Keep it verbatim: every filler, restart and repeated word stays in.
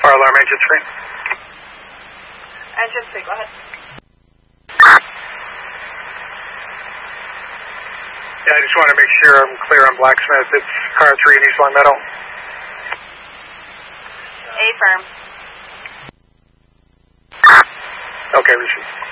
Fire alarm engine three. Engine three, go ahead. Yeah, I just want to make sure I'm clear on Blacksmith. It's car three in East Long Meadow. A firm. Okay, receive.